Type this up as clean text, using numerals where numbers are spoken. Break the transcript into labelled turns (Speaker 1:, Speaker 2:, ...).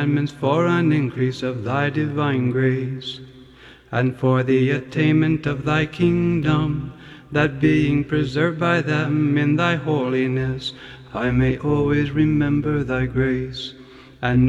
Speaker 1: commandments for an increase of thy divine grace, and for the attainment of thy kingdom, that being preserved by them in thy holiness, I may always remember thy grace, and